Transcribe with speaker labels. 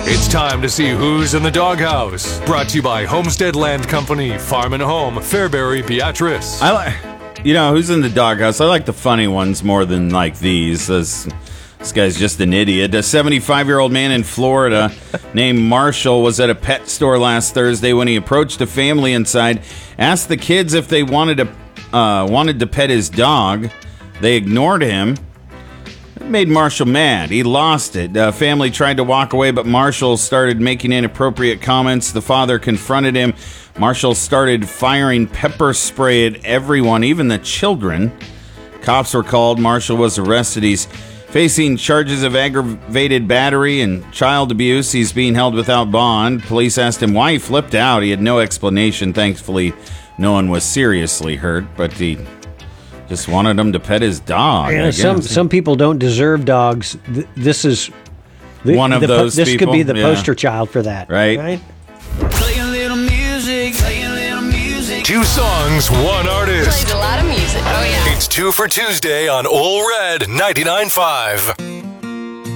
Speaker 1: It's time to see who's in the doghouse. Brought to you by Homestead Land Company, Farm and Home, Fairbury, Beatrice.
Speaker 2: Who's in the doghouse? I like the funny ones more than like these. This guy's just an idiot. A 75-year-old man in Florida named Marshall was at a pet store last Thursday when he approached a family inside, asked the kids if they wanted to pet his dog. They ignored him. It made Marshall mad. He lost it. The family tried to walk away, but Marshall started making inappropriate comments. The father confronted him. Marshall started firing pepper spray at everyone, even the children. Cops were called. Marshall was arrested. He's facing charges of aggravated battery and child abuse. He's being held without bond. Police asked him why he flipped out. He had no explanation. Thankfully, no one was seriously hurt, but he just wanted him to pet his dog.
Speaker 3: Yeah, some people don't deserve dogs. This is
Speaker 2: one of those
Speaker 3: This
Speaker 2: people.
Speaker 3: could be the poster child for that.
Speaker 2: Right?
Speaker 4: Play a little music, play a little music.
Speaker 1: 2 songs, 1 artist.
Speaker 5: Plays a lot of music. Oh, yeah.
Speaker 1: It's 2 for Tuesday on Ole Red 99.5.